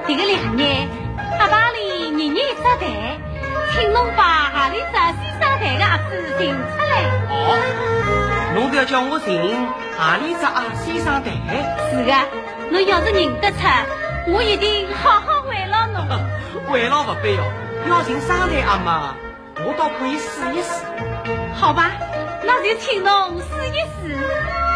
这个2年，阿爸里年年杀台，请侬把阿里只先杀台的阿子寻出来。 哦，侬不要叫我寻阿里只阿先生台。 是的，侬要是认得出，我一定好好慰劳侬。 慰劳不必哦，要寻生台阿妈，我倒可以试一试。 好吧，那就请侬试一试。